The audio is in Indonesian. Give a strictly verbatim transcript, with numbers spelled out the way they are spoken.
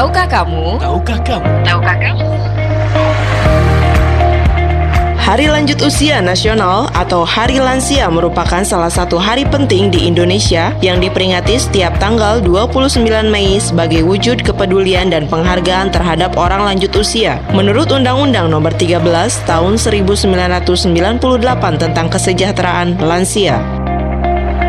Tahukah kamu? Tahukah kamu? Tahukah kamu? Hari Lanjut Usia Nasional atau Hari Lansia merupakan salah satu hari penting di Indonesia yang diperingati setiap tanggal dua puluh sembilan Mei sebagai wujud kepedulian dan penghargaan terhadap orang lanjut usia. Menurut Undang-Undang Nomor tiga belas Tahun seribu sembilan ratus sembilan puluh delapan tentang Kesejahteraan Lansia.